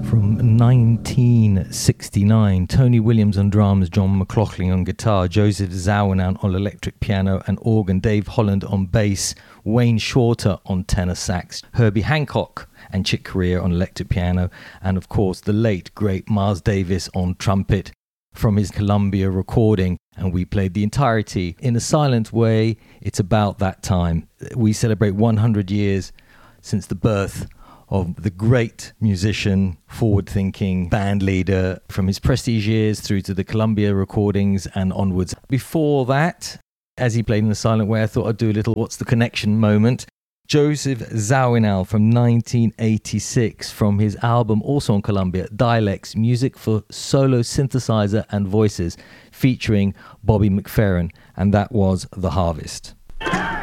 From 1969, Tony Williams on drums, John McLaughlin on guitar, Joseph Zawinul on electric piano and organ, Dave Holland on bass, Wayne Shorter on tenor sax, Herbie Hancock and Chick Corea on electric piano, and of course the late great Miles Davis on trumpet from his Columbia recording. And we played the entirety in a silent way. It's about that time. We celebrate 100 years since the birth of the great musician, forward-thinking band leader from his Prestige years through to the Columbia recordings and onwards. Before that, as he played in a silent way, I thought I'd do a little What's the Connection moment. Joseph Zawinul from 1986 from his album, also on Columbia, Dialects, Music for Solo Synthesizer and Voices, featuring Bobby McFerrin, and that was The Harvest.